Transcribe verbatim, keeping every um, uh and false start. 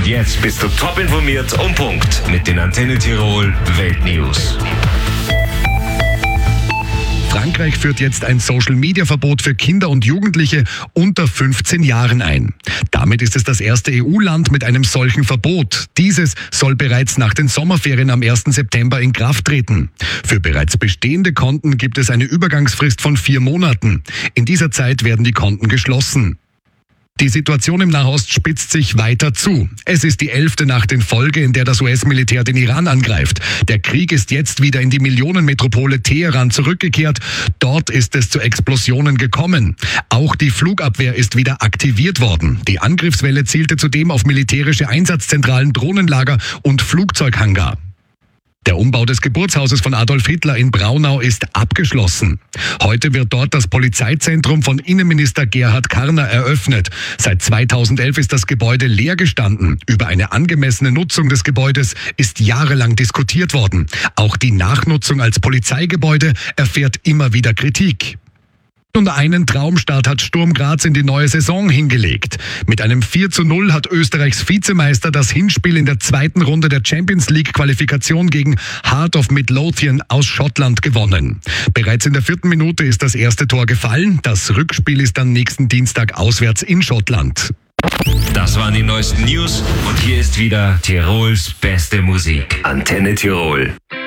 Und jetzt bist du top informiert um Punkt mit den Antenne Tirol Weltnews. Frankreich führt jetzt ein Social-Media-Verbot für Kinder und Jugendliche unter fünfzehn Jahren ein. Damit ist es das erste E U-Land mit einem solchen Verbot. Dieses soll bereits nach den Sommerferien am ersten September in Kraft treten. Für bereits bestehende Konten gibt es eine Übergangsfrist von vier Monaten. In dieser Zeit werden die Konten geschlossen. Die Situation im Nahost spitzt sich weiter zu. Es ist die elfte Nacht in Folge, in der das U S-Militär den Iran angreift. Der Krieg ist jetzt wieder in die Millionenmetropole Teheran zurückgekehrt. Dort ist es zu Explosionen gekommen. Auch die Flugabwehr ist wieder aktiviert worden. Die Angriffswelle zielte zudem auf militärische Einsatzzentralen, Drohnenlager und Flugzeughangar. Der Umbau des Geburtshauses von Adolf Hitler in Braunau ist abgeschlossen. Heute wird dort das Polizeizentrum von Innenminister Gerhard Karner eröffnet. Seit zweitausendelf ist das Gebäude leer gestanden. Über eine angemessene Nutzung des Gebäudes ist jahrelang diskutiert worden. Auch die Nachnutzung als Polizeigebäude erfährt immer wieder Kritik. Und einen Traumstart hat Sturm Graz in die neue Saison hingelegt. Mit einem vier zu null hat Österreichs Vizemeister das Hinspiel in der zweiten Runde der Champions League Qualifikation gegen Heart of Midlothian aus Schottland gewonnen. Bereits in der vierten Minute ist das erste Tor gefallen. Das Rückspiel ist dann nächsten Dienstag auswärts in Schottland. Das waren die neuesten News und hier ist wieder Tirols beste Musik. Antenne Tirol.